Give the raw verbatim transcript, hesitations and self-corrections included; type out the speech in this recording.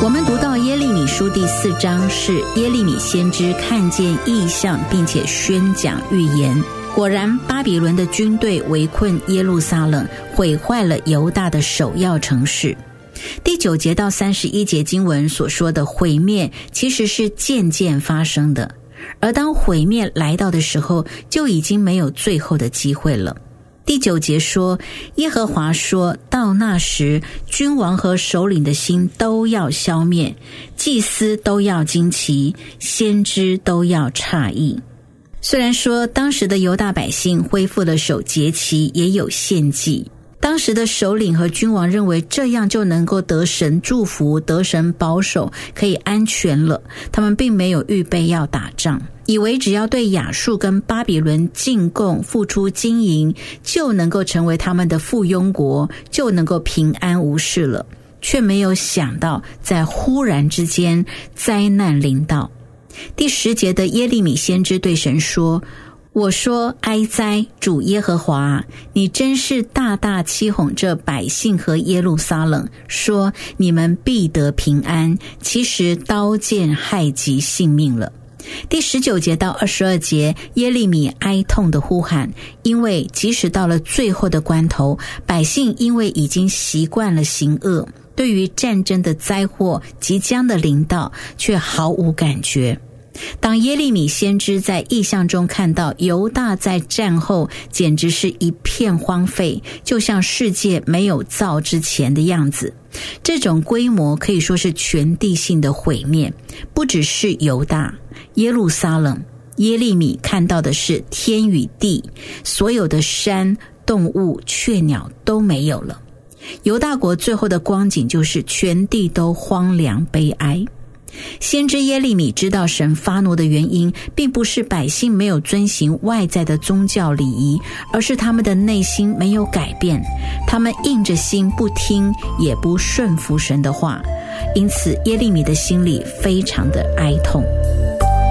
我们读到耶利米书第四章，是耶利米先知看见异象并且宣讲预言。果然巴比伦的军队围困耶路撒冷，毁坏了犹大的首要城市。第九节到三十一节经文所说的毁灭其实是渐渐发生的，而当毁灭来到的时候，就已经没有最后的机会了。第九节说，耶和华说，到那时，君王和首领的心都要消灭，祭司都要惊奇，先知都要诧异。虽然说当时的犹大百姓恢复了守节期，也有献祭，当时的首领和君王认为这样就能够得神祝福，得神保守，可以安全了，他们并没有预备要打仗，以为只要对亚述跟巴比伦进贡，付出金银，就能够成为他们的附庸国，就能够平安无事了，却没有想到在忽然之间灾难临到。第十节的耶利米先知对神说，我说哀哉，主耶和华，你真是大大欺哄这百姓和耶路撒冷，说你们必得平安，其实刀剑害及性命了。第十九节到二十二节，耶利米哀痛的呼喊，因为即使到了最后的关头，百姓因为已经习惯了行恶，对于战争的灾祸即将的临到却毫无感觉。当耶利米先知在异象中看到犹大在战后简直是一片荒废，就像世界没有造之前的样子，这种规模可以说是全地性的毁灭，不只是犹大、耶路撒冷，耶利米看到的是天与地，所有的山、动物、雀鸟都没有了。犹大国最后的光景就是全地都荒凉悲哀。先知耶利米知道神发怒的原因，并不是百姓没有遵行外在的宗教礼仪，而是他们的内心没有改变，他们硬着心不听也不顺服神的话，因此耶利米的心里非常的哀痛。